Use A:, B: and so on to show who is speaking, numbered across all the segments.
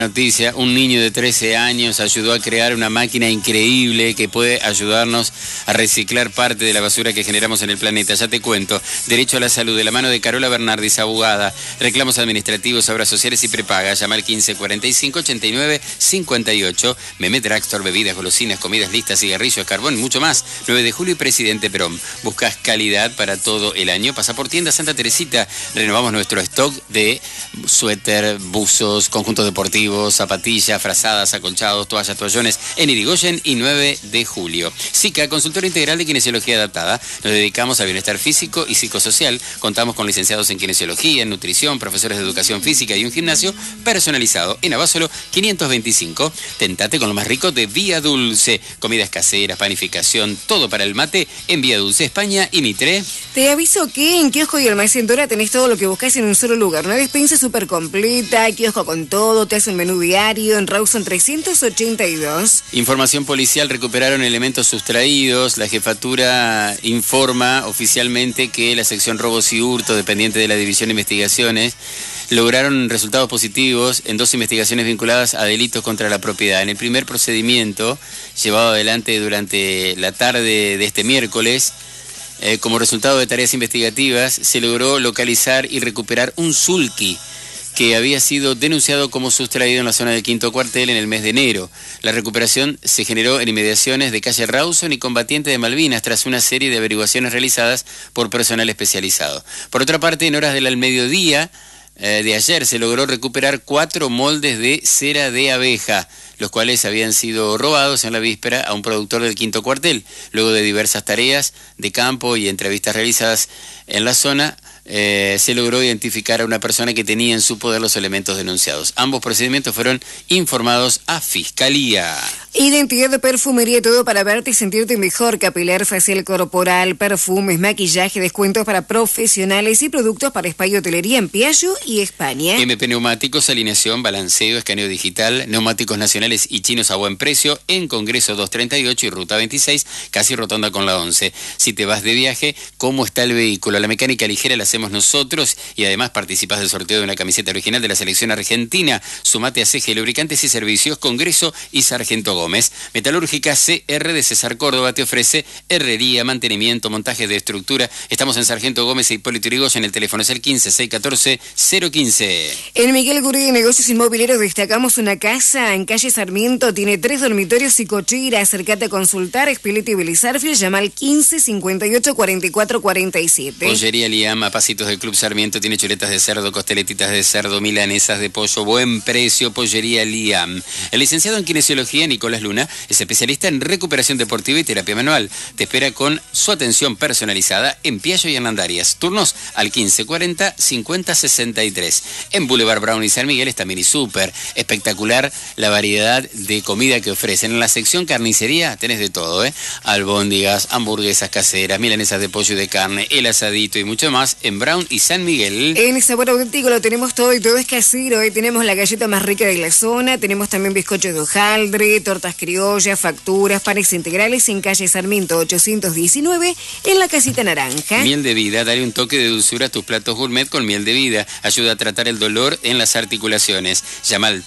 A: Noticia, un niño de 13 años ayudó a crear una máquina increíble que puede ayudarnos a reciclar parte de la basura que generamos en el planeta. Ya te cuento. Derecho a la salud, de la mano de Carola Bernardis, abogada. Reclamos administrativos, obras sociales y prepaga. Llama al 15 45 89 58. Meme Drugstore, bebidas, golosinas, comidas listas, cigarrillos, carbón y mucho más. 9 de julio y Presidente Perón. Buscas calidad para todo el año. Pasa por tienda Santa Teresita. Renovamos nuestro stock de suéter, buzos, conjuntos deportivos, zapatillas, frazadas, acolchados, toallas, toallones en Irigoyen y 9 de julio. SICA, consultorio integral de kinesiología adaptada. Nos dedicamos al bienestar físico y psicosocial. Contamos con licenciados en kinesiología, en nutrición, profesores de educación física y un gimnasio personalizado. En Abasolo 525. Tentate con lo más rico de Vía Dulce. Comidas caseras, panificación, todo para el mate en Vía Dulce, España y Mitre.
B: Te aviso que en Kiosco y Almacén Dora tenés todo lo que buscás en un solo lugar. Una despensa súper completa, kiosco con todo, te hace un menú diario en Rawson 382.
A: Información policial, recuperaron elementos sustraídos. La jefatura informa oficialmente que la sección Robos y Hurto, dependiente de la División de Investigaciones, lograron resultados positivos en 2 investigaciones vinculadas a delitos contra la propiedad. En el primer procedimiento, llevado adelante durante la tarde de este miércoles, como resultado de tareas investigativas, se logró localizar y recuperar un sulky que había sido denunciado como sustraído en la zona del Quinto Cuartel en el mes de enero. La recuperación se generó en inmediaciones de calle Rawson y Combatiente de Malvinas tras una serie de averiguaciones realizadas por personal especializado. Por otra parte, en horas del mediodía de ayer se logró recuperar 4 moldes de cera de abeja, los cuales habían sido robados en la víspera a un productor del Quinto Cuartel. Luego de diversas tareas de campo y entrevistas realizadas en la zona, se logró identificar a una persona que tenía en su poder los elementos denunciados. Ambos procedimientos fueron informados a Fiscalía.
B: Identidad de Perfumería, todo para verte y sentirte mejor. Capilar, facial corporal, perfumes, maquillaje, descuentos para profesionales y productos para spa y hotelería en Piaggio y España.
A: MP Neumáticos, alineación, balanceo, escaneo digital, neumáticos nacionales y chinos a buen precio en Congreso 238 y Ruta 26, casi rotonda con la 11. Si te vas de viaje, ¿cómo está el vehículo? La mecánica ligera la hacemos nosotros y además participas del sorteo de una camiseta original de la selección argentina. Sumate a CG Lubricantes y Servicios, Congreso y Sargento Gómez. Metalúrgica CR de César Córdoba te ofrece herrería, mantenimiento, montaje de estructura. Estamos en Sargento Gómez e Hipólito Yrigoyen. El teléfono es el 15-614-015.
B: En Miguel Gurri de Negocios Inmobiliarios destacamos una casa en calle Sarmiento. Tiene 3 dormitorios y cochera. Acércate a consultar. Espilete y Belizarfield. Llama al 15-58-44-47.
A: Pollería Liam, a pasitos del Club Sarmiento. Tiene chuletas de cerdo, costeletitas de cerdo, milanesas de pollo. Buen precio, Pollería Liam. El licenciado en Kinesiología, Nicolás Luna, es especialista en recuperación deportiva y terapia manual. Te espera con su atención personalizada en Piaggio y Hernandarias. Turnos al 1540 50 63. En Boulevard Brown y San Miguel está Mini Super. Espectacular la variedad de comida que ofrecen. En la sección carnicería tenés de todo, albóndigas, hamburguesas caseras, milanesas de pollo y de carne, el asadito y mucho más en Brown y San Miguel.
B: En Sabor Auténtico lo tenemos todo y todo es casero. Tenemos la galleta más rica de la zona. Tenemos también bizcocho de hojaldre, tortas criollas, facturas, panes integrales en calle Sarmiento 819 en la Casita Naranja.
A: Miel de Vida, dale un toque de dulzura a tus platos gourmet con Miel de Vida. Ayuda a tratar el dolor en las articulaciones. Llama al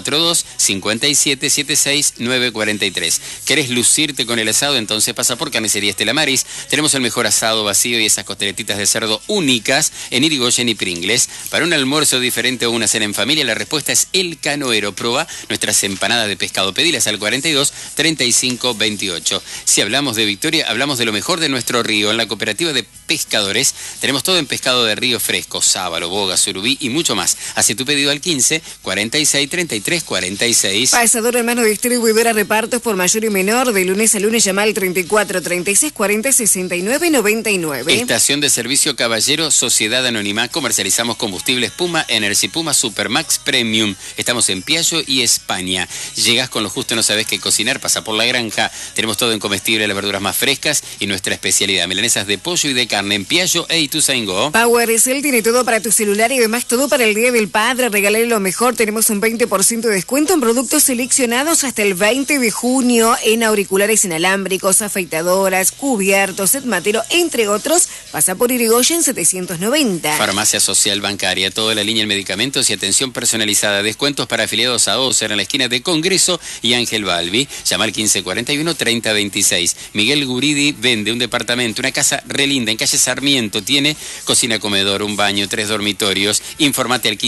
A: 342-5776-943. ¿Querés lucirte con el asado? Entonces pasa por Carnicería Estela Maris. Tenemos el mejor asado vacío y esas costeletitas de cerdo únicas en Irigoyen y Pringles. Para un almuerzo diferente o una cena en familia, la respuesta es El Canoero. Proba nuestras empanadas de pescado. Pedilas al 42 35 28. Si hablamos de Victoria, hablamos de lo mejor de nuestro río. En la cooperativa de pescadores tenemos todo en pescado de río fresco, sábalo, boga, surubí y mucho más. Hace tu pedido al 15 46 33 46.
B: Pasador Hermano Distribuidora, repartos por mayor y menor. De lunes a lunes llama al 34 36 40 69 99.
A: Estación de servicio Caballero, Sociedad Anónima. Comercializamos combustibles Puma, Energy Puma, Supermax Premium. Estamos en Piaggio y España. Llegás con lo justo en los sabés que cocinar pasa por La Granja. Tenemos todo en comestible, las verduras más frescas y nuestra especialidad, milanesas de pollo y de carne en Piaggio e Ituzaingó.
B: PowerCell tiene todo para tu celular y además todo para el Día del Padre. Regalale lo mejor. Tenemos un 20% de descuento en productos seleccionados hasta el 20 de junio en auriculares inalámbricos, afeitadoras, cubiertos, set matero, entre otros. Pasa por Irigoyen 790.
A: Farmacia Social Bancaria, toda la línea de medicamentos y atención personalizada. Descuentos para afiliados a Oser en la esquina de Congreso y Ángel Balbi. Llama al 1541-3026. Miguel Guridi vende un departamento, una casa re linda en calle Sarmiento. Tiene cocina, comedor, un baño, 3 dormitorios. Informate al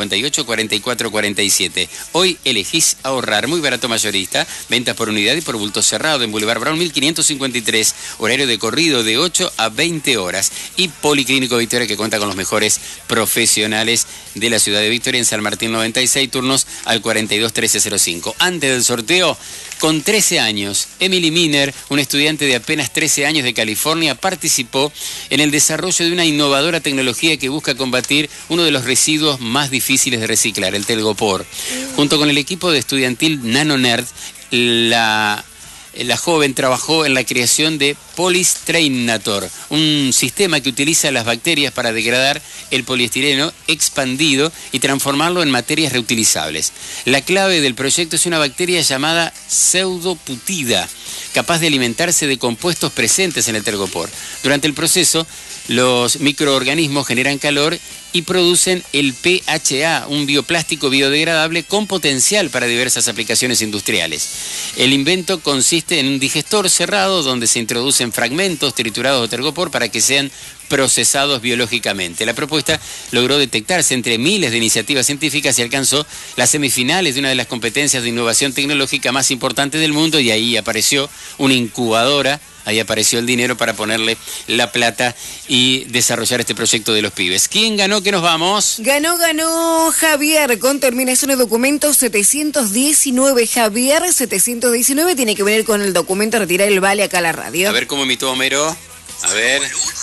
A: 1558-4447. Hoy elegís ahorrar. Muy barato mayorista. Ventas por unidad y por bulto cerrado en Boulevard Brown 1553. Horario de corrido de 8 a 20 horas. Y Policlínico Victoria, que cuenta con los mejores profesionales de la ciudad de Victoria en San Martín 96, turnos al 42-1305. Antes del sorteo, con 13 años, Emily Miner, una estudiante de apenas 13 años de California, participó en el desarrollo de una innovadora tecnología que busca combatir uno de los residuos más difíciles de reciclar, el telgopor. Junto con el equipo de estudiantil NanoNerd, la joven trabajó en la creación de Polystrainator, un sistema que utiliza las bacterias para degradar el poliestireno expandido y transformarlo en materias reutilizables. La clave del proyecto es una bacteria llamada Pseudoputida, capaz de alimentarse de compuestos presentes en el telgopor. Durante el proceso, los microorganismos generan calor y producen el PHA, un bioplástico biodegradable con potencial para diversas aplicaciones industriales. El invento consiste en un digestor cerrado donde se introducen fragmentos triturados de telgopor para que sean procesados biológicamente. La propuesta logró detectarse entre miles de iniciativas científicas y alcanzó las semifinales de una de las competencias de innovación tecnológica más importantes del mundo, y ahí apareció una incubadora. Ahí apareció el dinero para ponerle la plata y desarrollar este proyecto de los pibes. ¿Quién ganó? ¿Qué nos vamos?
B: Ganó Javier con terminación de documento 719. Javier 719 tiene que venir con el documento a retirar el vale acá a la radio.
A: A ver cómo imitó Homero. A ver.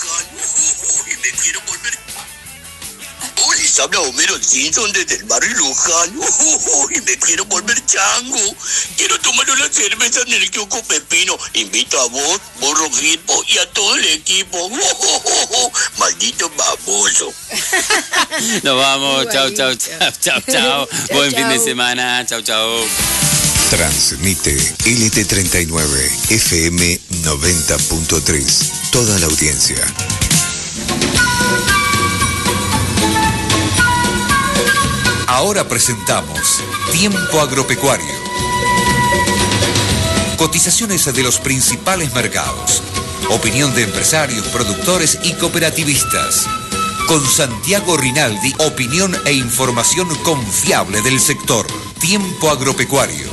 C: Les habla Homero Simpson desde el barrio Luján. Y me quiero volver chango. Quiero tomar una cerveza en el Kiosco Pepino. Invito a vos, Borro Firpo y a todo el equipo. Maldito baboso.
A: Nos vamos. Chau. Buen fin de semana. Chau.
D: Transmite LT39 FM 90.3. Toda la audiencia. Ahora presentamos Tiempo Agropecuario. Cotizaciones de los principales mercados. Opinión de empresarios, productores y cooperativistas. Con Santiago Rinaldi, opinión e información confiable del sector. Tiempo Agropecuario.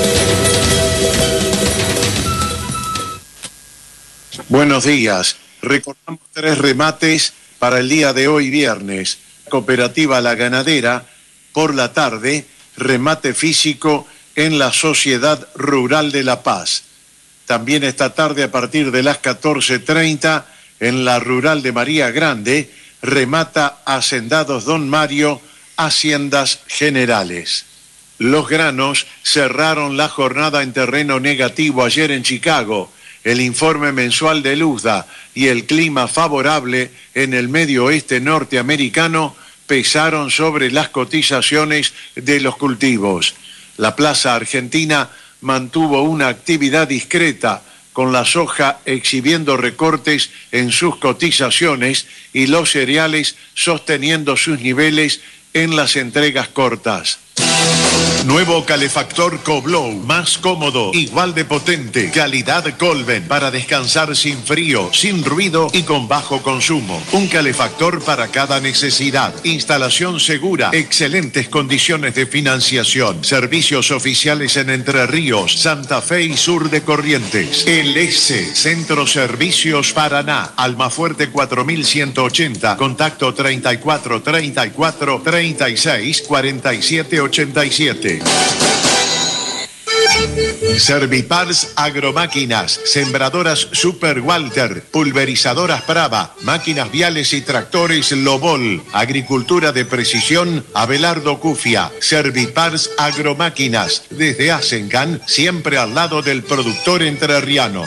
E: Buenos días. Recordamos 3 remates para el día de hoy viernes. Cooperativa La Ganadera, por la tarde, remate físico en la Sociedad Rural de La Paz. También esta tarde a partir de las 14:30 en la Rural de María Grande, remata Hacendados Don Mario, Haciendas Generales. Los granos cerraron la jornada en terreno negativo ayer en Chicago. El informe mensual de Luzda y el clima favorable en el medio oeste norteamericano pesaron sobre las cotizaciones de los cultivos. La plaza argentina mantuvo una actividad discreta, con la soja exhibiendo recortes en sus cotizaciones y los cereales sosteniendo sus niveles en las entregas cortas. Nuevo calefactor Coblow, más cómodo, igual de potente, calidad Colven, para descansar sin frío, sin ruido y con bajo consumo. Un calefactor para cada necesidad. Instalación segura, excelentes condiciones de financiación. Servicios oficiales en Entre Ríos, Santa Fe y sur de Corrientes. LS, Centro Servicios Paraná, Almafuerte 4180, contacto 34 34 36 47 87. Servipars Agromáquinas, sembradoras Super Walter, pulverizadoras Brava, máquinas viales y tractores Lobol, agricultura de precisión Abelardo Cufia. Servipars Agromáquinas, desde Asencan, siempre al lado del productor entrerriano.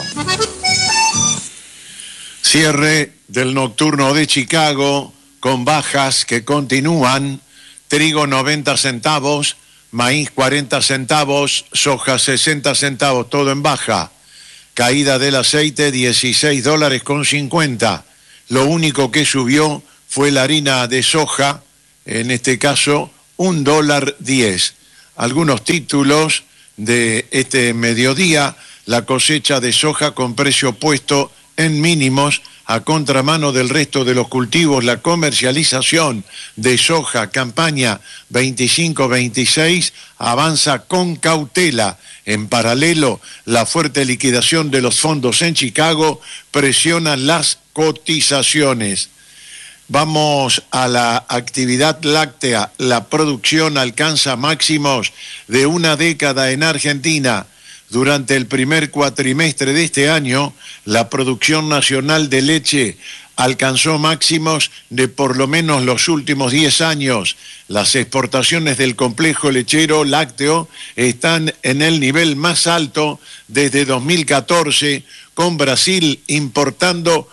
E: Cierre del nocturno de Chicago con bajas que continúan. Trigo 90 centavos, maíz 40 centavos, soja 60 centavos, todo en baja. Caída del aceite $16.50. Lo único que subió fue la harina de soja, en este caso $1.10. Algunos títulos de este mediodía: la cosecha de soja con precio puesto en mínimos a contramano del resto de los cultivos. La comercialización de soja campaña 25-26 avanza con cautela. En paralelo, la fuerte liquidación de los fondos en Chicago presiona las cotizaciones. Vamos a la actividad láctea. La producción alcanza máximos de una década en Argentina. Durante el primer cuatrimestre de este año, la producción nacional de leche alcanzó máximos de por lo menos los últimos 10 años. Las exportaciones del complejo lechero lácteo están en el nivel más alto desde 2014, con Brasil importando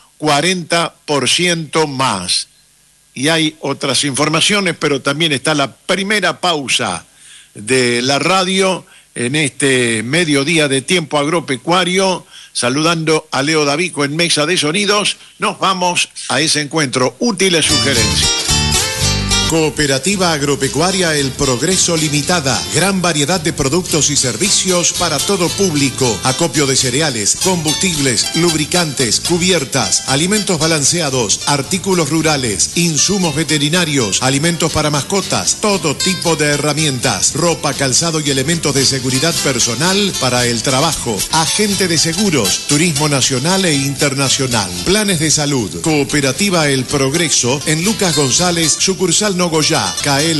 E: 40% más. Y hay otras informaciones, pero también está la primera pausa de la radio en este mediodía de Tiempo Agropecuario. Saludando a Leo Davico en Mesa de Sonidos, nos vamos a ese encuentro. Útiles sugerencias.
F: Cooperativa Agropecuaria El Progreso Limitada. Gran variedad de productos y servicios para todo público. Acopio de cereales, combustibles, lubricantes, cubiertas, alimentos balanceados, artículos rurales, insumos veterinarios, alimentos para mascotas, todo tipo de herramientas, ropa, calzado y elementos de seguridad personal para el trabajo. Agente de seguros, turismo nacional e internacional. Planes de salud. Cooperativa El Progreso en Lucas González, sucursal Nogoyá,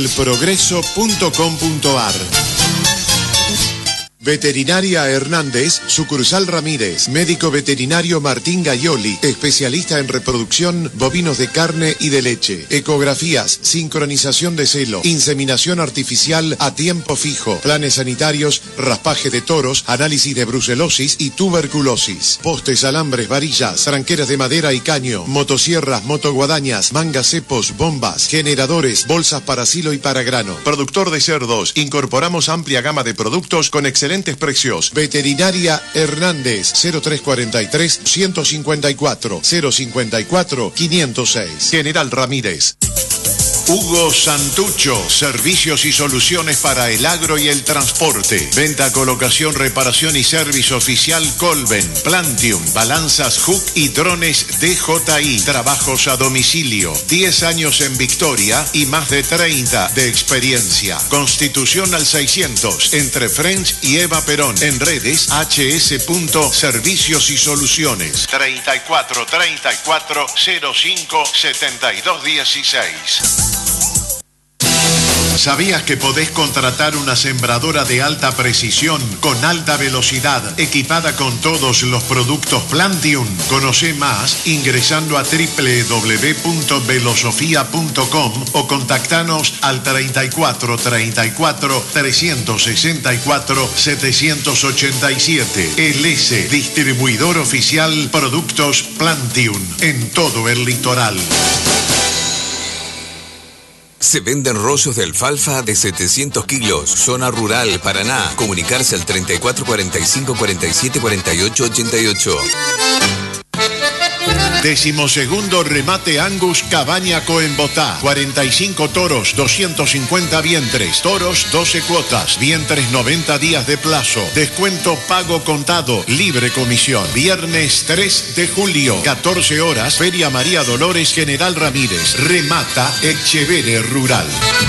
F: caelprogreso.com.ar. Veterinaria Hernández, sucursal Ramírez. Médico veterinario Martín Gaioli, especialista en reproducción bovinos de carne y de leche. Ecografías, sincronización de celo, inseminación artificial a tiempo fijo, planes sanitarios, raspaje de toros, análisis de brucelosis y tuberculosis. Postes, alambres, varillas, tranqueras de madera y caño, motosierras, motoguadañas, mangas, cepos, bombas, generadores, bolsas para silo y para grano. Productor de cerdos, incorporamos amplia gama de productos con excelentes precios. Veterinaria Hernández, 0343 154 054 506. General Ramírez.
E: Hugo Santucho, servicios y soluciones para el agro y el transporte. Venta, colocación, reparación y servicio oficial Colben, Plantium, balanzas Hook y drones DJI. Trabajos a domicilio. 10 años en Victoria y más de 30 de experiencia. Constitución al 600, entre French y Eva Perón. En redes hs.servicios y soluciones. 34 34 05 72 16. ¿Sabías que podés contratar una sembradora de alta precisión con alta velocidad equipada con todos los productos Plantium? Conoce más ingresando a www.velosofia.com o contactanos al 34 34 364 787. LS, distribuidor oficial Productos Plantium en todo el litoral.
G: Se venden rollos de alfalfa de 700 kilos. Zona rural, Paraná. Comunicarse al 34 45 47 48 88.
E: 12º remate Angus Cabaña Coembotá. 45 toros, 250 vientres. Toros, 12 cuotas. Vientres, 90 días de plazo. Descuento pago contado. Libre comisión. Viernes 3 de julio, 14 horas. Feria María Dolores, General Ramírez. Remata Echevere Rural.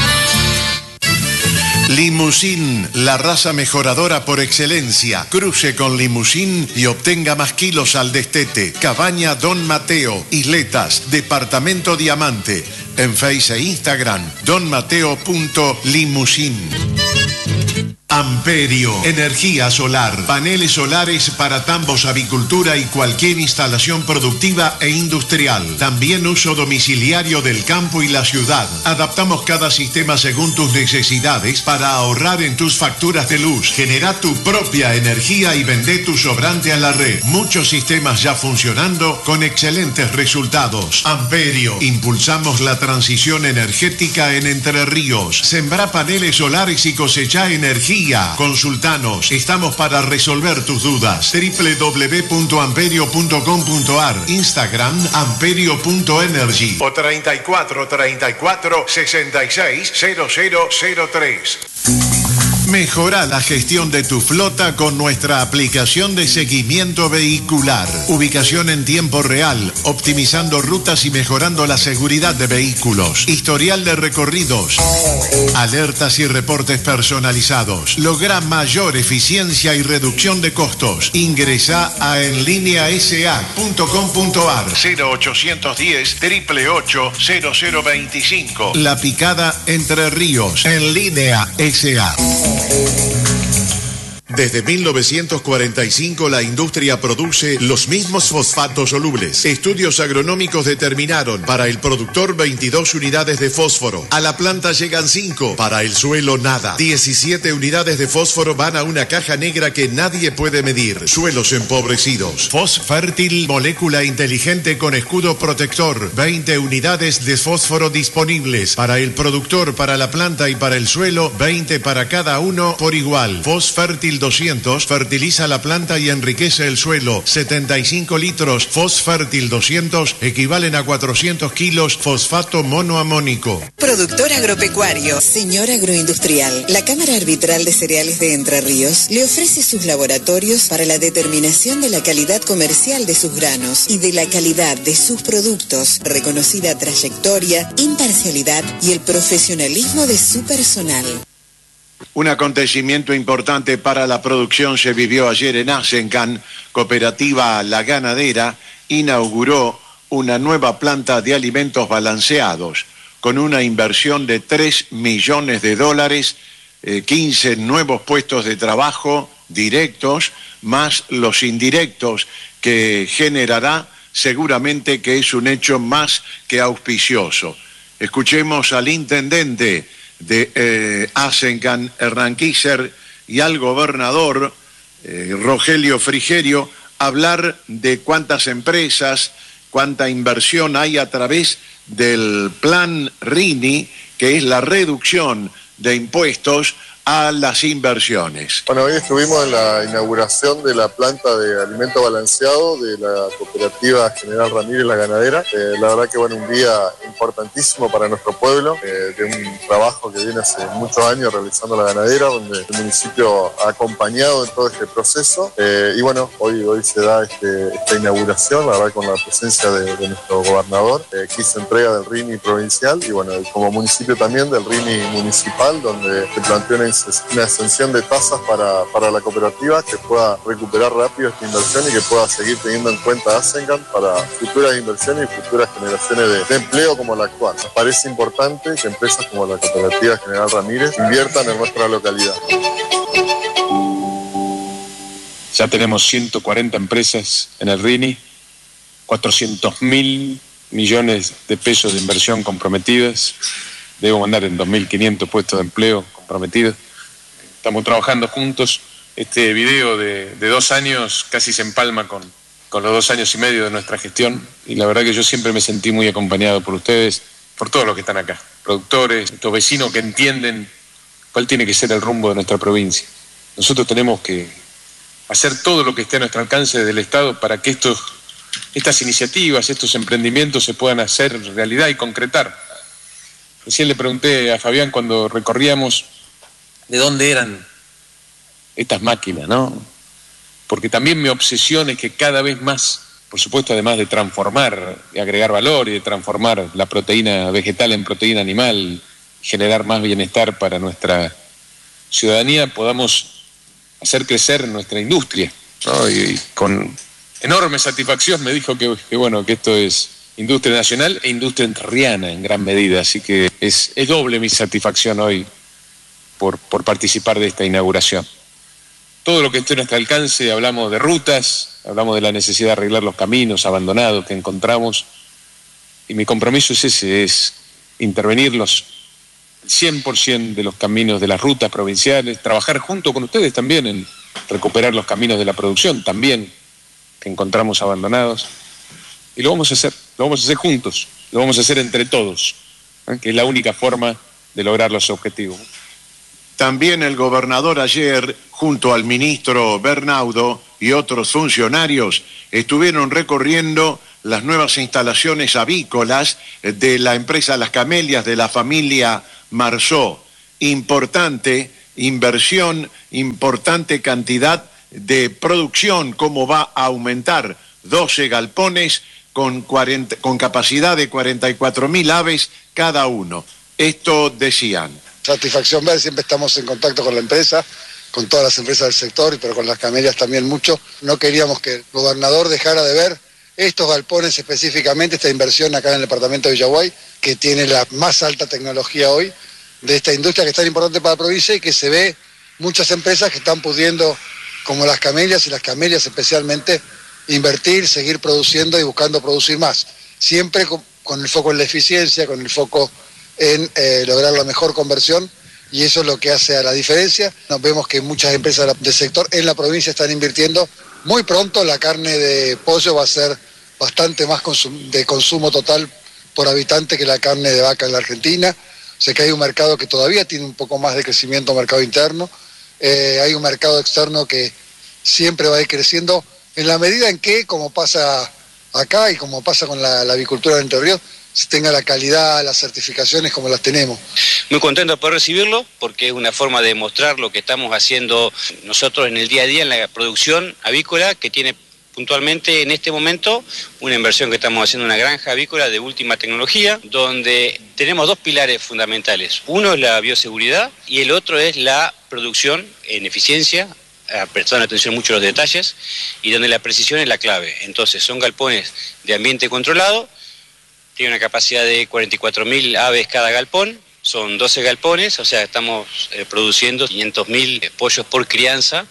E: Limusín, la raza mejoradora por excelencia. Cruce con Limusín y obtenga más kilos al destete. Cabaña Don Mateo, Isletas, Departamento Diamante. En Face e Instagram, donmateo.limusín.
F: Amperio, energía solar, paneles solares para tambos, avicultura y cualquier instalación productiva e industrial. También uso domiciliario del campo y la ciudad. Adaptamos cada sistema según tus necesidades para ahorrar en tus facturas de luz. Genera tu propia energía y vende tu sobrante a la red. Muchos sistemas ya funcionando con excelentes resultados. Amperio, impulsamos la transición energética en Entre Ríos. Sembrá paneles solares y cosecha energía. Consultanos, estamos para resolver tus dudas. www.amperio.com.ar, Instagram amperio.energy o 34 34 66 0003. Mejora la gestión de tu flota con nuestra aplicación de seguimiento vehicular. Ubicación en tiempo real, optimizando rutas y mejorando la seguridad de vehículos. Historial de recorridos. Alertas y reportes personalizados. Logra mayor eficiencia y reducción de costos. Ingresa a enlineasa.com.ar 0810 888 0025. La Picada, Entre Ríos. En Línea SA. Desde 1945 la industria produce los mismos fosfatos solubles. Estudios agronómicos determinaron para el productor 22 unidades de fósforo. A la planta llegan 5, para el suelo nada. 17 unidades de fósforo van a una caja negra que nadie puede medir. Suelos empobrecidos. Fosfértil, molécula inteligente con escudo protector. 20 unidades de fósforo disponibles. Para el productor, para la planta y para el suelo, 20 para cada uno por igual. Fosfértil 200 fertiliza la planta y enriquece el suelo. 75 litros Fosfértil 200 equivalen a 400 kilos fosfato monoamónico.
H: Productor agropecuario, señor agroindustrial. La Cámara Arbitral de Cereales de Entre Ríos le ofrece sus laboratorios para la determinación de la calidad comercial de sus granos y de la calidad de sus productos, reconocida trayectoria, imparcialidad y el profesionalismo de su personal.
E: Un acontecimiento importante para la producción se vivió ayer en Asencan. Cooperativa La Ganadera inauguró una nueva planta de alimentos balanceados con una inversión de $3 millones, 15 nuevos puestos de trabajo directos, más los indirectos que generará, seguramente que es un hecho más que auspicioso. Escuchemos al intendente de Asencan, Hernán Kisser, y al gobernador Rogelio Frigerio hablar de cuántas empresas, cuánta inversión hay a través del plan RINI, que es la reducción de impuestos a las inversiones.
I: Bueno, hoy estuvimos en la inauguración de la planta de alimento balanceado de la cooperativa General Ramírez La Ganadera. La verdad que bueno, un día importantísimo para nuestro pueblo, de un trabajo que viene hace muchos años realizando la ganadera, donde el municipio ha acompañado en todo este proceso. Y bueno, hoy se da esta inauguración, la verdad con la presencia de nuestro gobernador, que hizo entrega del RINI provincial y bueno, como municipio también del RINI municipal, donde se planteó una exención de tasas para la cooperativa que pueda recuperar rápido esta inversión y que pueda seguir teniendo en cuenta Asencan para futuras inversiones y futuras generaciones de empleo como la actual. Nos parece importante que empresas como la cooperativa General Ramírez inviertan en nuestra localidad.
J: Ya tenemos 140 empresas en el RINI, 400.000 millones de pesos de inversión comprometidas. Debo mandar en 2.500 puestos de empleo comprometidos. Estamos trabajando juntos. Este video de 2 años casi se empalma con los 2 años y medio de nuestra gestión. Y la verdad que yo siempre me sentí muy acompañado por ustedes, por todos los que están acá. Productores, estos vecinos que entienden cuál tiene que ser el rumbo de nuestra provincia. Nosotros tenemos que hacer todo lo que esté a nuestro alcance desde el Estado para que estas iniciativas, estos emprendimientos se puedan hacer realidad y concretar. Recién le pregunté a Fabián cuando recorríamos de dónde eran estas máquinas, ¿no? Porque también mi obsesión es que cada vez más, por supuesto, además de transformar, de agregar valor y de transformar la proteína vegetal en proteína animal, generar más bienestar para nuestra ciudadanía, podamos hacer crecer nuestra industria, ¿no? Y con enorme satisfacción me dijo que esto es industria nacional e industria entrerriana en gran medida, así que es doble mi satisfacción hoy por participar de esta inauguración. Todo lo que esté a nuestro alcance, hablamos de rutas, hablamos de la necesidad de arreglar los caminos abandonados que encontramos, y mi compromiso es ese, es intervenir los 100% de los caminos de las rutas provinciales, trabajar junto con ustedes también en recuperar los caminos de la producción, también que encontramos abandonados, y lo vamos a hacer juntos, lo vamos a hacer entre todos, que es la única forma de lograr los objetivos.
E: También el gobernador ayer, junto al ministro Bernaudo y otros funcionarios, estuvieron recorriendo las nuevas instalaciones avícolas de la empresa Las Camelias de la familia Marzó. Importante inversión, importante cantidad de producción, cómo va a aumentar 12 galpones con capacidad de 44.000 aves cada uno. Esto decían.
K: Satisfacción ver, siempre estamos en contacto con la empresa, con todas las empresas del sector, pero con Las Camelias también mucho. No queríamos que el gobernador dejara de ver estos galpones específicamente, esta inversión acá en el departamento de Villaguay, que tiene la más alta tecnología hoy de esta industria que es tan importante para la provincia y que se ve muchas empresas que están pudiendo, como Las Camelias y Las Camelias especialmente, invertir, seguir produciendo y buscando producir más. Siempre con el foco en la eficiencia, con el foco en lograr la mejor conversión, y eso es lo que hace a la diferencia. Nos vemos que muchas empresas del sector en la provincia están invirtiendo. Muy pronto la carne de pollo va a ser bastante más de consumo total por habitante que la carne de vaca en la Argentina. O sea que hay un mercado que todavía tiene un poco más de crecimiento, mercado interno. Hay un mercado externo que siempre va a ir creciendo en la medida en que, como pasa acá y como pasa con la avicultura de Entre Ríos, se tenga la calidad, las certificaciones como las tenemos.
L: Muy contento de poder recibirlo, porque es una forma de demostrar lo que estamos haciendo nosotros en el día a día en la producción avícola, que tiene puntualmente en este momento una inversión que estamos haciendo en una granja avícola de última tecnología, donde tenemos dos pilares fundamentales. Uno es la bioseguridad y el otro es la producción en eficiencia, prestando atención mucho a los detalles, y donde la precisión es la clave. Entonces son galpones de ambiente controlado, tiene una capacidad de 44.000 aves cada galpón, son 12 galpones, o sea, estamos produciendo 500.000 pollos por crianza,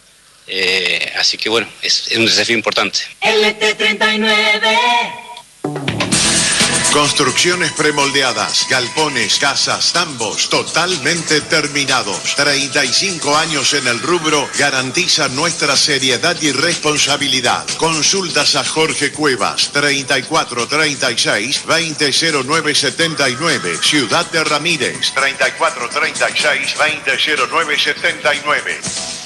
L: así que bueno, es un desafío importante.
M: LT39.
E: Construcciones premoldeadas, galpones, casas, tambos, totalmente terminados. 35 años en el rubro garantizan nuestra seriedad y responsabilidad. Consultas a Jorge Cuevas, 3436-200979. Ciudad de Ramírez, 3436-200979.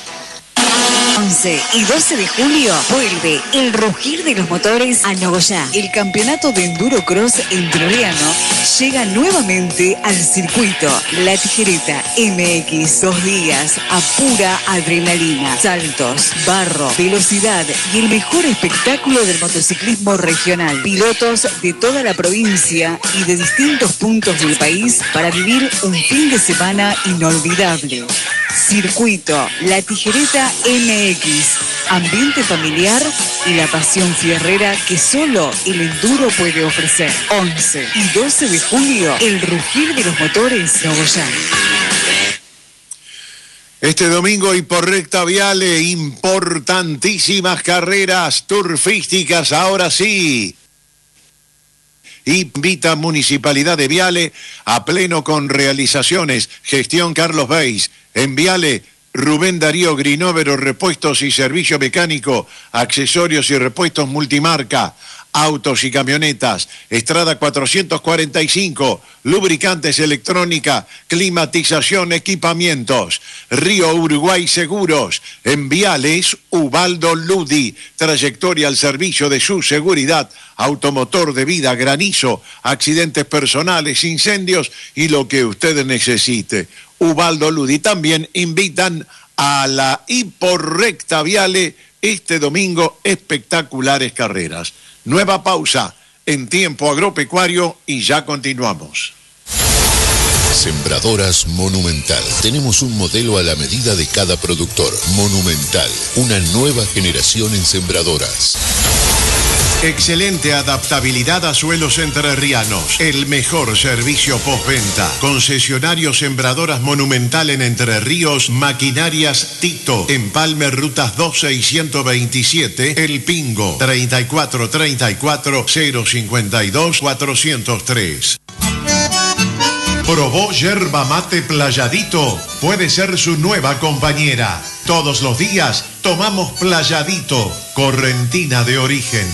B: 11 y 12 de julio vuelve el rugir de los motores a Nogoyá. El campeonato de Enduro Cross entrerriano llega nuevamente al circuito. La Tijereta MX, 2 días a pura adrenalina, saltos, barro, velocidad y el mejor espectáculo del motociclismo regional. Pilotos de toda la provincia y de distintos puntos del país para vivir un fin de semana inolvidable. Circuito La Tijereta MX, ambiente familiar y la pasión fierrera que solo el enduro puede ofrecer. 11 y 12 de julio, el rugir de los motores Nogoyá.
E: Este domingo y por Recta Viale, importantísimas carreras turfísticas, ahora sí. Invita Municipalidad de Viale a pleno con realizaciones. Gestión Carlos Beis. En Viale, Rubén Darío Grinóvero, repuestos y servicio mecánico, accesorios y repuestos multimarca, autos y camionetas. Estrada 445, lubricantes, electrónica, climatización, equipamientos. Río Uruguay Seguros. En Viales, Ubaldo Ludi, trayectoria al servicio de su seguridad, automotor de vida, granizo, accidentes personales, incendios y lo que usted necesite. Ubaldo Ludi. También invitan a la Hiporrecta Viale este domingo, espectaculares carreras. Nueva pausa en Tiempo Agropecuario y ya continuamos.
F: Sembradoras Monumental. Tenemos un modelo a la medida de cada productor. Monumental, una nueva generación en sembradoras. Excelente adaptabilidad a suelos entrerrianos. El mejor servicio postventa. Concesionario Sembradoras Monumental en Entre Ríos. Maquinarias Tito. Empalme Rutas 12 y 127. El Pingo. 3434 052 403. Probó yerba mate Playadito. Puede ser su nueva compañera. Todos los días tomamos Playadito, correntina de origen.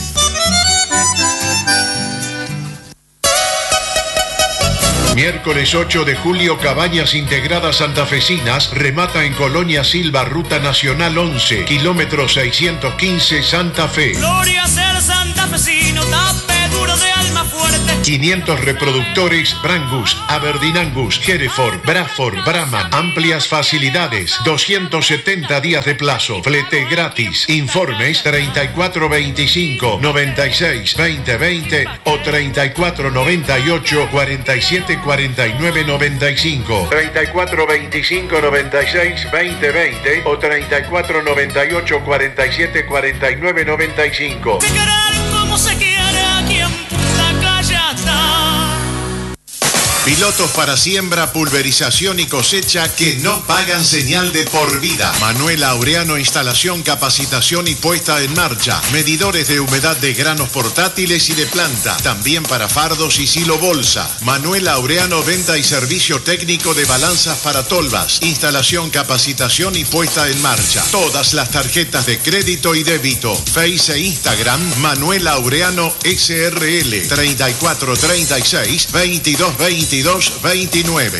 F: Miércoles 8 de julio, Cabañas Integradas Santafesinas remata en Colonia Silva, Ruta Nacional 11, kilómetro 615, Santa Fe.
M: Gloria ser santafesino, tape duro de alma fuerte.
F: 500 reproductores Brangus, Aberdeen Angus, Hereford, Bradford, Brahman. Amplias facilidades, 270 días de plazo, flete gratis. Informes 3425 96 2020 o 3498 47 49 95. 3425 96 2020 o 3498 47 49 95.
M: Se querer como se quiere aquí en Punta Callata.
F: Pilotos para siembra, pulverización y cosecha que no pagan señal de por vida. Manuel Aureano, instalación, capacitación y puesta en marcha. Medidores de humedad de granos portátiles y de planta. También para fardos y silo bolsa. Manuel Aureano, venta y servicio técnico de balanzas para tolvas. Instalación, capacitación y puesta en marcha. Todas las tarjetas de crédito y débito. Face e Instagram, Manuel Aureano SRL. 3436 2220 29.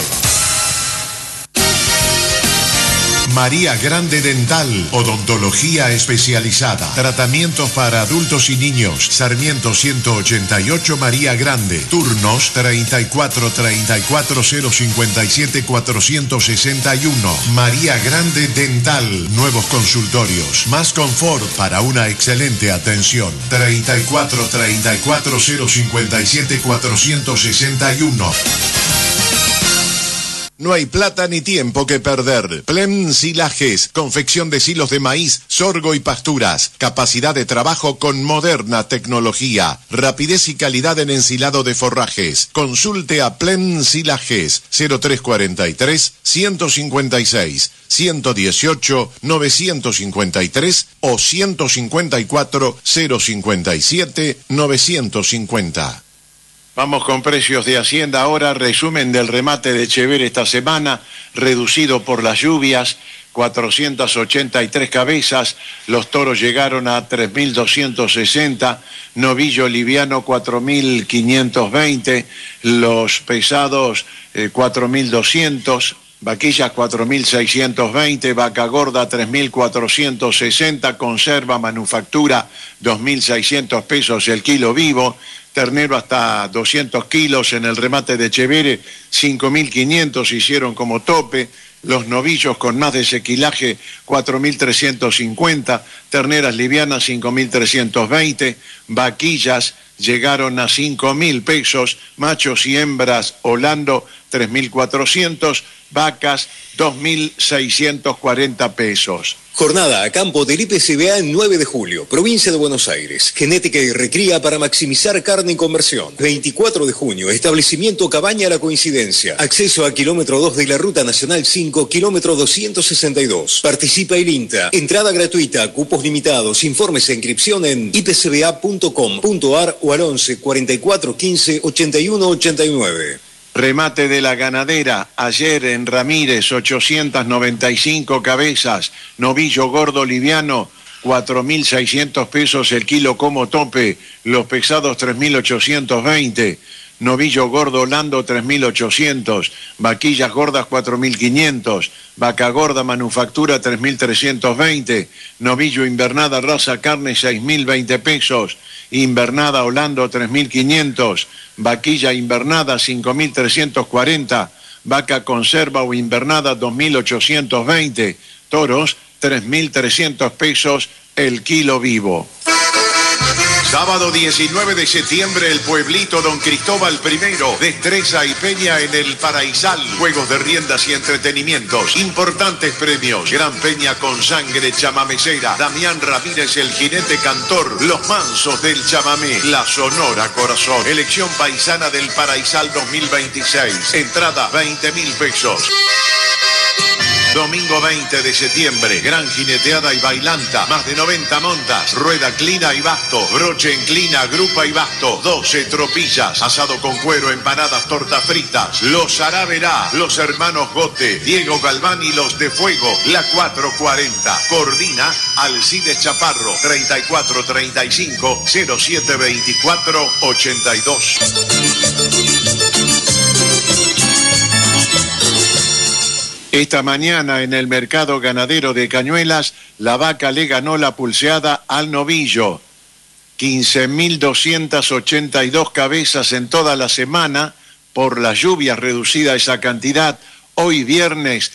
F: María Grande Dental, odontología especializada, tratamientos para adultos y niños. Sarmiento 188, María Grande. Turnos 34 34 057 461. María Grande Dental, nuevos consultorios, más confort para una excelente atención. 34 34 057 461. No hay plata ni tiempo que perder. Plem Silajes, confección de silos de maíz, sorgo y pasturas. Capacidad de trabajo con moderna tecnología. Rapidez y calidad en ensilado de forrajes. Consulte a Plem Silajes 0343 156 118 953 o 154 057 950.
E: Vamos con precios de Hacienda ahora, resumen del remate de Echeverri esta semana, reducido por las lluvias, 483 cabezas, los toros llegaron a 3.260, novillo liviano 4.520, los pesados 4.200, vaquillas 4.620, vaca gorda 3.460, conserva manufactura 2.600 pesos el kilo vivo, ternero hasta 200 kilos en el remate de Echeverri, 5.500 hicieron como tope, los novillos con más desequilaje 4.350, terneras livianas 5.320, vaquillas llegaron a 5.000 pesos, machos y hembras holando 3.400, vacas 2.640 pesos.
N: Jornada a campo del IPCBA en 9 de julio, provincia de Buenos Aires. Genética y recría para maximizar carne y conversión. 24 de junio, establecimiento Cabaña La Coincidencia. Acceso a kilómetro 2 de la Ruta Nacional 5, kilómetro 262. Participa el INTA. Entrada gratuita, cupos limitados. Informes e inscripción en ipcba.com.ar o al 11 44 15 81 89.
E: Remate de la ganadera, ayer en Ramírez, 895 cabezas, novillo gordo liviano, 4.600 pesos el kilo como tope, los pesados 3.820, novillo gordo holando 3.800, vaquillas gordas 4.500, vaca gorda manufactura 3.320, novillo invernada raza carne 6.020 pesos, invernada holando 3.500, vaquilla invernada 5.340, vaca conserva o invernada 2.820, toros 3.300 pesos el kilo vivo. Sábado 19 de septiembre, el pueblito Don Cristóbal I, destreza y peña en el Paraisal. Juegos de riendas y entretenimientos, importantes premios, gran peña con sangre chamamecera, Damián Ramírez el jinete cantor, los mansos del chamamé, la Sonora Corazón, elección paisana del Paraisal 2026, entrada 20.000 pesos. Domingo 20 de septiembre, gran jineteada y bailanta, más de 90 montas, rueda clina y basto, broche en clina, grupa y basto, 12 tropillas, asado con cuero, empanadas, tortas fritas, los Araverá, los hermanos Gote, Diego Galván y los de Fuego, la 440, coordina Alcides Chaparro, 3435 0724 82. Esta mañana en el mercado ganadero de Cañuelas, la vaca le ganó la pulseada al novillo. 15.282 cabezas en toda la semana, por las lluvias reducida esa cantidad. Hoy viernes,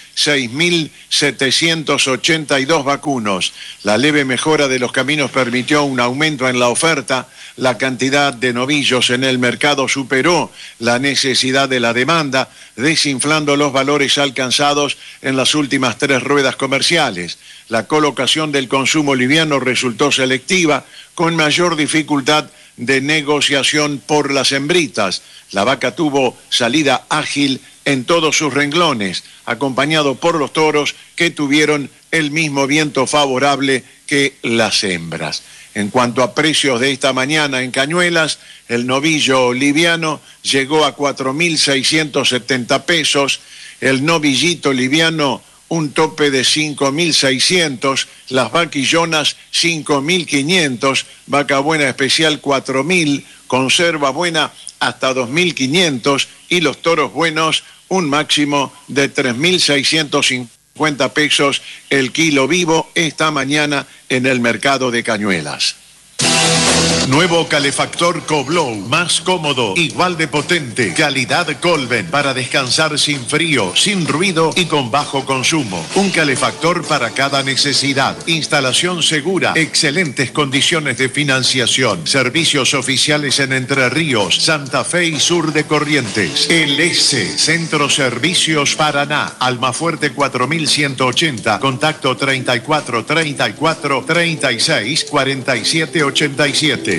E: 6.782 vacunos. La leve mejora de los caminos permitió un aumento en la oferta. La cantidad de novillos en el mercado superó la necesidad de la demanda, desinflando los valores alcanzados en las últimas 3 ruedas comerciales. La colocación del consumo liviano resultó selectiva, con mayor dificultad de negociación por las hembritas. La vaca tuvo salida ágil en todos sus renglones, acompañado por los toros que tuvieron el mismo viento favorable que las hembras. En cuanto a precios de esta mañana en Cañuelas, el novillo liviano llegó a 4.670 pesos, el novillito liviano un tope de 5.600, las vaquillonas 5.500, vaca buena especial 4.000, conserva buena hasta 2.500 y los toros buenos un máximo de 3.650 pesos el kilo vivo esta mañana en el mercado de Cañuelas. Nuevo calefactor Coblow, más cómodo, igual de potente, calidad Colven, para descansar sin frío, sin ruido y con bajo consumo. Un calefactor para cada necesidad, instalación segura, excelentes condiciones de financiación, servicios oficiales en Entre Ríos, Santa Fe y sur de Corrientes. LS, Centro Servicios Paraná, Almafuerte 4180, contacto 34 34 36 47 87.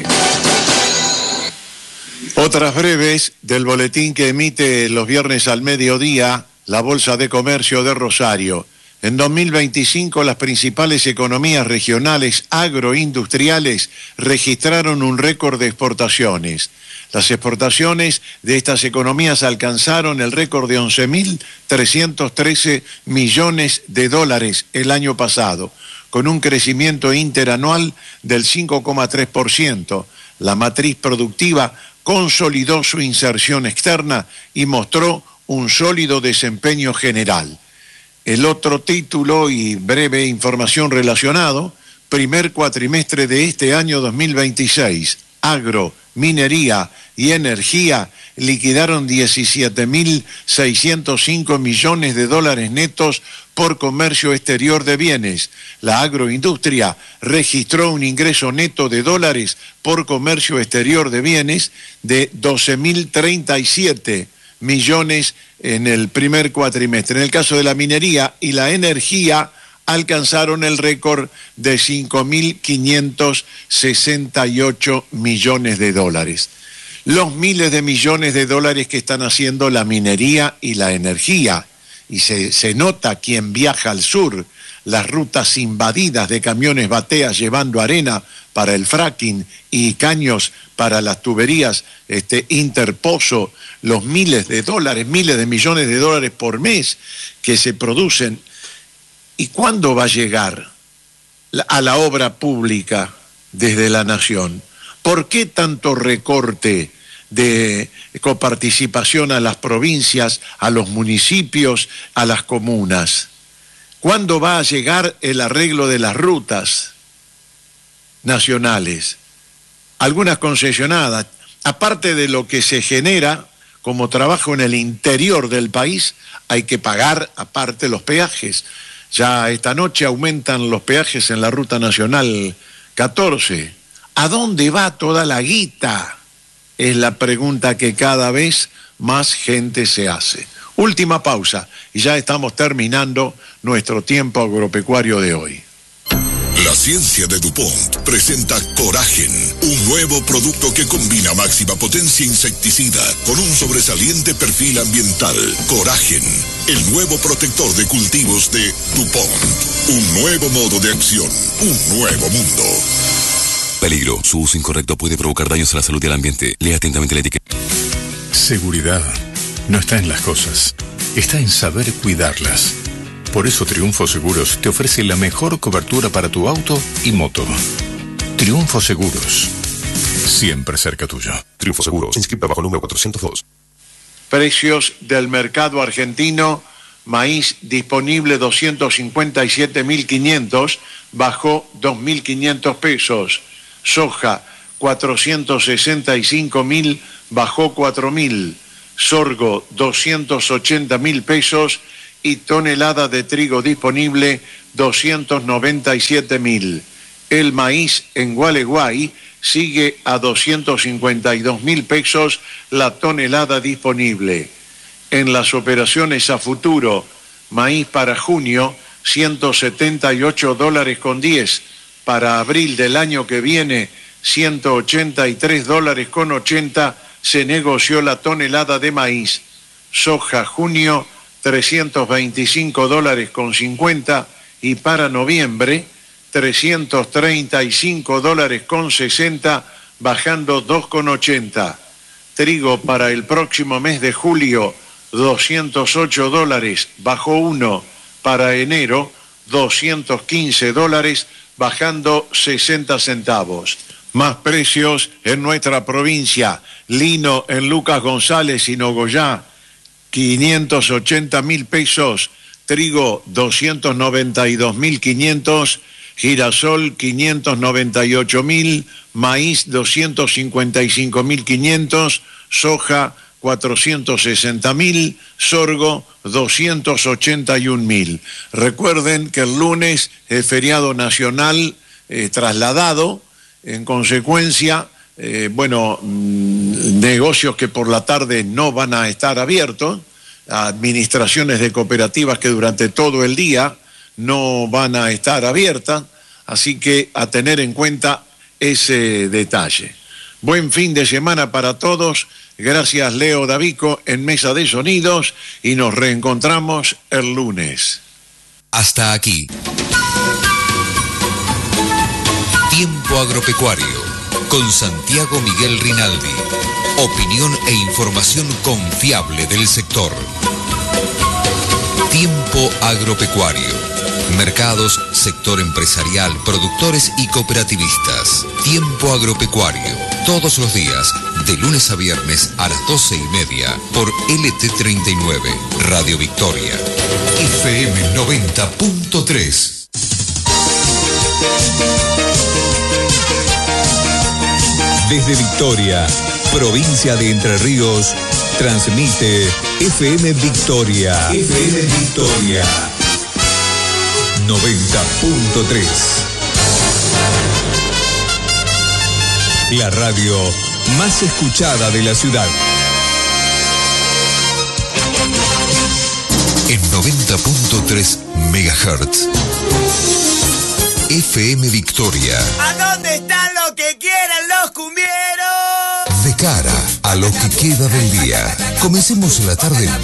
E: Otras breves del boletín que emite los viernes al mediodía la Bolsa de Comercio de Rosario. En 2025 las principales economías regionales agroindustriales registraron un récord de exportaciones. Las exportaciones de estas economías alcanzaron el récord de 11.313 millones de dólares el año pasado, con un crecimiento interanual del 5,3%. La matriz productiva consolidó su inserción externa y mostró un sólido desempeño general. El otro título y breve información relacionado, primer cuatrimestre de este año 2026, agro, minería y energía liquidaron 17.605 millones de dólares netos por comercio exterior de bienes. La agroindustria registró un ingreso neto de dólares por comercio exterior de bienes de 12.037 millones en el primer cuatrimestre. En el caso de la minería y la energía, alcanzaron el récord de 5.568 millones de dólares. Los miles de millones de dólares que están haciendo la minería y la energía, y se nota quien viaja al sur, las rutas invadidas de camiones bateas llevando arena para el fracking y caños para las tuberías interpozo, los miles de dólares, miles de millones de dólares por mes que se producen. ¿Y cuándo va a llegar a la obra pública desde la nación? ¿Por qué tanto recorte de coparticipación a las provincias, a los municipios, a las comunas? ¿Cuándo va a llegar el arreglo de las rutas nacionales? Algunas concesionadas, aparte de lo que se genera como trabajo en el interior del país, hay que pagar aparte los peajes. Ya esta noche aumentan los peajes en la Ruta Nacional 14. ¿A dónde va toda la guita? Es la pregunta que cada vez más gente se hace. Última pausa y ya estamos terminando nuestro tiempo agropecuario de hoy.
O: La ciencia de DuPont presenta Coragen, un nuevo producto que combina máxima potencia insecticida con un sobresaliente perfil ambiental. Coragen, el nuevo protector de cultivos de DuPont. Un nuevo modo de acción, un nuevo mundo.
P: Peligro. Su uso incorrecto puede provocar daños a la salud y al ambiente. Lea atentamente la etiqueta.
Q: Seguridad no está en las cosas, está en saber cuidarlas. Por eso Triunfo Seguros te ofrece la mejor cobertura para tu auto y moto. Triunfo Seguros, siempre cerca tuyo.
P: Triunfo Seguros, inscrita bajo el número 402.
E: Precios del mercado argentino: maíz disponible 257.500, bajó 2.500 pesos. Soja 465.000, bajó 4.000. Sorgo 280.000 pesos y tonelada de trigo disponible 297.000. El maíz en Gualeguay sigue a 252.000 pesos la tonelada disponible. En las operaciones a futuro, maíz para junio $178.10, para abril del año que viene $183.80 se negoció la tonelada de maíz. Soja junio $325.50 y para noviembre $335.60, bajando 2,80. Trigo para el próximo mes de julio $208, bajó 1. Para enero $215, bajando 60 centavos. Más precios en nuestra provincia. Lino en Lucas González y Nogoyá, 580.000 pesos. Trigo 292.500. Girasol 598.000. Maíz 255.500. Soja 460.000. Sorgo 281.000. Recuerden que el lunes es feriado nacional trasladado. En consecuencia, negocios que por la tarde no van a estar abiertos, administraciones de cooperativas que durante todo el día no van a estar abiertas, así que a tener en cuenta ese detalle. Buen fin de semana para todos. Gracias, Leo Davico en Mesa de Sonidos, y nos reencontramos el lunes.
D: Hasta aquí. Tiempo Agropecuario, con Santiago Miguel Rinaldi. Opinión e información confiable del sector. Tiempo Agropecuario. Mercados, sector empresarial, productores y cooperativistas. Tiempo Agropecuario. Todos los días, de lunes a viernes a las 12:30, por LT39, Radio Victoria. FM 90.3.
G: Desde Victoria, provincia de Entre Ríos, transmite FM Victoria. FM Victoria 90.3. La radio más escuchada de la ciudad.
D: En 90.3 MHz. FM Victoria.
M: ¿A dónde están los que quieren los cumbieros?
D: De cara a lo que queda del día. Comencemos la tarde